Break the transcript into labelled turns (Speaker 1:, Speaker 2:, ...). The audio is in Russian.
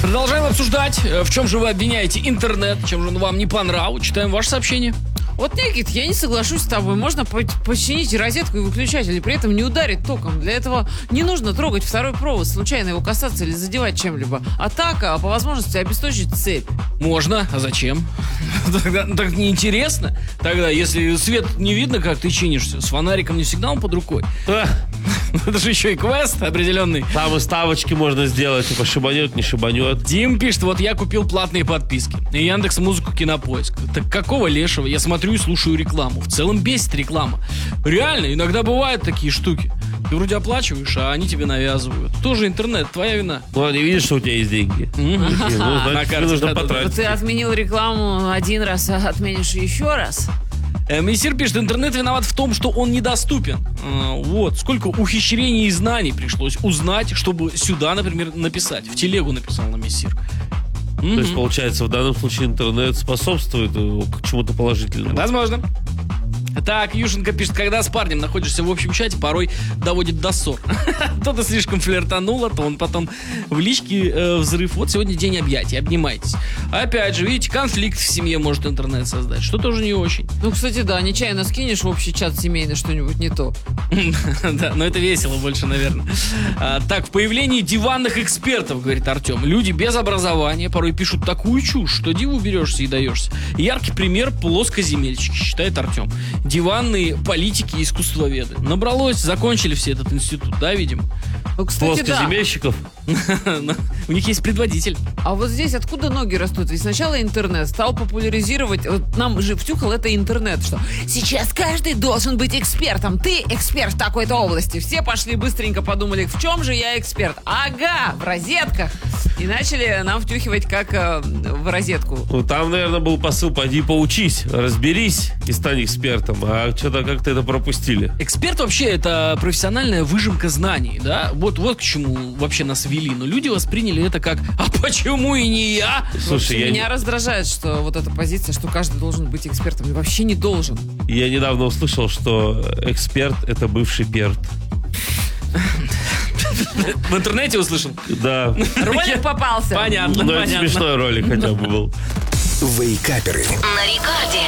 Speaker 1: Продолжаем обсуждать, в чем же вы обвиняете интернет, чем же он вам не по нраву. Читаем ваше сообщение.
Speaker 2: Вот, Никит, я не соглашусь с тобой. Можно починить розетку и выключатель, и при этом не ударить током. Для этого не нужно трогать второй провод, случайно его касаться или задевать чем-либо. А так, по возможности, обесточить цепь.
Speaker 1: Можно, а зачем? Тогда так неинтересно. Тогда, если свет не видно, как ты чинишься, с фонариком не всегда он под рукой. Это же еще и квест определенный.
Speaker 3: Там и ставочки можно сделать, типа шибанет, не шибанет.
Speaker 1: Дим пишет, вот я купил платные подписки. И Яндекс.Музыку, Кинопоиск. Так какого лешего? Я смотрю и слушаю рекламу. В целом бесит реклама. Реально, иногда бывают такие штуки. Ты вроде оплачиваешь, а они тебе навязывают. Тоже интернет, твоя вина.
Speaker 3: Ну, они видят, что у тебя есть деньги. Значит, тебе нужно потратить.
Speaker 2: Ты отменил рекламу один раз, а отменишь еще раз?
Speaker 1: Мессир пишет, интернет виноват в том, что он недоступен. Вот, сколько ухищрений и знаний пришлось узнать, чтобы сюда, например, написать. В телегу написал на Мессир.
Speaker 3: То есть, получается, в данном случае интернет способствует к чему-то положительному.
Speaker 1: Возможно. Так, Юшенко пишет, когда с парнем находишься в общем чате, порой доводит до ссор. То ты слишком флиртанула, то он потом в личке взрыв. Вот сегодня день объятий, обнимайтесь. Опять же, видите, конфликт в семье может интернет создать, что тоже не очень.
Speaker 2: Ну, кстати, да, нечаянно скинешь в общий чат семейный что-нибудь не то.
Speaker 1: Да, но это весело больше, наверное. Так, в появлении диванных экспертов, говорит Артем, люди без образования порой пишут такую чушь, что диву берешься и даешься. Яркий пример плоскоземельщики, считает Артем. Диванные политики и искусствоведы. Набралось, закончили все этот институт, да, видимо?
Speaker 2: Ну, кстати,
Speaker 3: Плоскоземельщиков?
Speaker 1: У них есть предводитель.
Speaker 2: А вот здесь откуда ноги растут? Ведь сначала интернет стал популяризировать, вот нам же втюхал это интернет, что сейчас каждый должен быть экспертом. Ты эксперт в такой-то области. Все пошли быстренько подумали, в чем же я эксперт? Ага, в розетках. И начали нам втюхивать как в розетку.
Speaker 3: Ну, там, наверное, был посыл, пойди поучись, разберись и стань экспертом. А что-то как-то это пропустили.
Speaker 1: Эксперт вообще это профессиональная выжимка знаний, да? Вот к чему вообще нас вели. Но люди восприняли это как, а почему и не я?
Speaker 3: Слушай,
Speaker 2: Меня раздражает, что вот эта позиция, что каждый должен быть экспертом. И вообще не должен.
Speaker 3: Я недавно услышал, что эксперт — это бывший перт.
Speaker 1: В интернете услышал?
Speaker 3: Да.
Speaker 2: Ролик попался.
Speaker 1: Понятно,
Speaker 3: Но это
Speaker 1: понятно.
Speaker 3: смешной ролик хотя бы был.
Speaker 4: Вейкаперы.
Speaker 5: На рекорде.